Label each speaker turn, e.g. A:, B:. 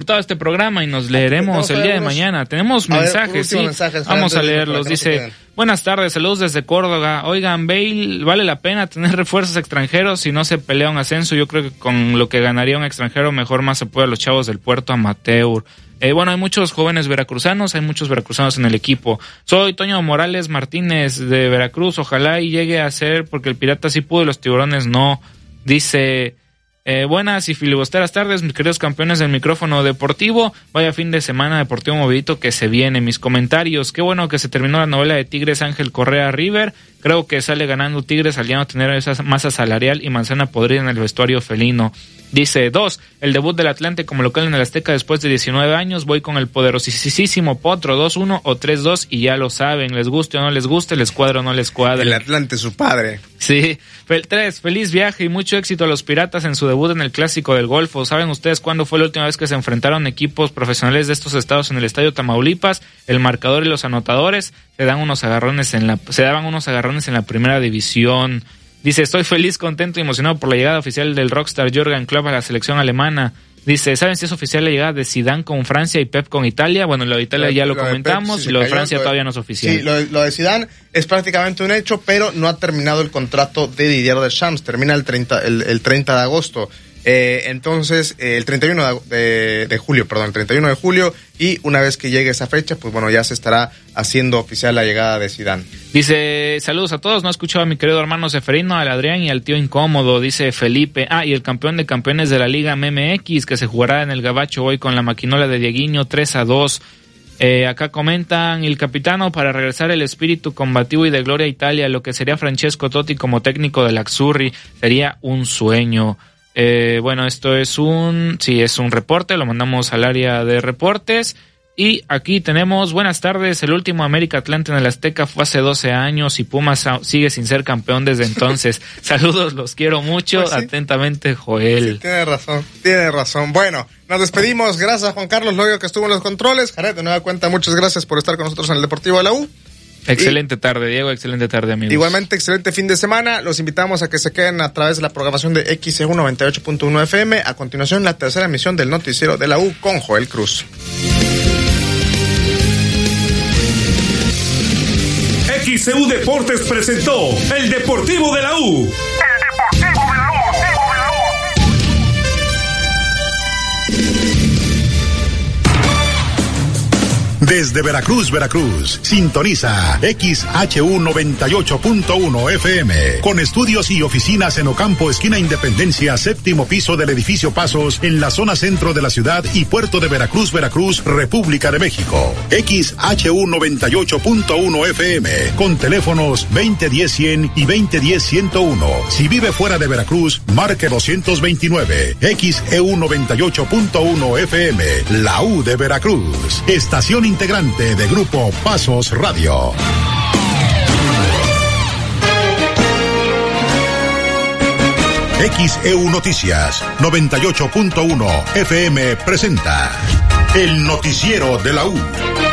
A: todo este programa y nos leeremos el día de mañana. Tenemos mensajes, sí. Vamos a leerlos. Dice, buenas tardes, saludos desde Córdoba. Oigan, Bale, ¿vale la pena tener refuerzos extranjeros si no se pelea un ascenso? Yo creo que con lo que ganaría un extranjero, mejor más apoyo a los chavos del Puerto Amateur. Bueno, hay muchos jóvenes veracruzanos, hay muchos veracruzanos en el equipo. Soy Toño Morales Martínez de Veracruz, ojalá y llegue a ser, porque el Pirata sí pudo y los Tiburones no. Dice, buenas y filibusteras tardes, mis queridos campeones del micrófono deportivo. Vaya fin de semana deportivo movidito que se viene. Mis comentarios, qué bueno que se terminó la novela de Tigres Ángel Correa River. Creo que sale ganando Tigres al ya no tener esa masa salarial y manzana podrida en el vestuario felino. Dice, 2, el debut del Atlante como local en el Azteca después de 19 años, voy con el poderosísimo Potro, 2-1 o 3-2 y ya lo saben, les guste o no les guste, les cuadre o no les cuadre.
B: El Atlante, su padre.
A: Sí. 3, feliz viaje y mucho éxito a los Piratas en su debut en el Clásico del Golfo. ¿Saben ustedes cuándo fue la última vez que se enfrentaron equipos profesionales de estos estados en el Estadio Tamaulipas? El marcador y los anotadores se daban unos agarrones en la primera división. Dice, estoy feliz, contento y emocionado por la llegada oficial del rockstar Jürgen Klopp a la selección alemana. Dice, ¿saben si es oficial la llegada de Zidane con Francia y Pep con Italia? Bueno, lo de Italia ya lo comentamos, Pep, y lo de Francia todavía no es oficial.
B: Sí, lo de Zidane es prácticamente un hecho, pero no ha terminado el contrato de Didier Deschamps, termina el 30 de agosto. Entonces, el 31 de julio, el 31 de julio, y una vez que llegue esa fecha, pues bueno, ya se estará haciendo oficial la llegada de Zidane.
A: Dice, saludos a todos, no he escuchado a mi querido hermano Seferino, al Adrián y al tío incómodo, dice Felipe. Y el campeón de campeones de la Liga MMX, que se jugará en el Gabacho hoy con la maquinola de Dieguiño, 3-2. Acá comentan, el capitano para regresar el espíritu combativo y de gloria a Italia, lo que sería Francesco Totti como técnico del Azzurri, sería un sueño. Bueno, esto es un reporte, lo mandamos al área de reportes. Y aquí tenemos, buenas tardes, el último América Atlante en el Azteca fue hace 12 años y Pumas sigue sin ser campeón desde entonces. Saludos, los quiero mucho, pues sí. Atentamente, Joel.
B: Sí, tiene razón. Bueno, nos despedimos, gracias a Juan Carlos Loyo que estuvo en los controles. Jared, de nueva cuenta, muchas gracias por estar con nosotros en el Deportivo de la U.
A: Excelente tarde, Diego, excelente tarde, amigos.
B: Igualmente, excelente fin de semana. Los invitamos a que se queden a través de la programación de XEU 98.1 FM. A continuación, la tercera emisión del Noticiero de la U con Joel Cruz.
C: XEU Deportes presentó El Deportivo de la U. Desde Veracruz, sintoniza XHU 98.1 FM, con estudios y oficinas en Ocampo, esquina Independencia, séptimo piso del edificio Pasos, en la zona centro de la ciudad y puerto de Veracruz, República de México. XHU 98.1 FM, con teléfonos 2010-100 y 2010-101. Si vive fuera de Veracruz, marque 229. XEU 98.1 FM, la U de Veracruz. Estación integrante de Grupo Pasos Radio. XEU Noticias 98.1 FM presenta El Noticiero de la U.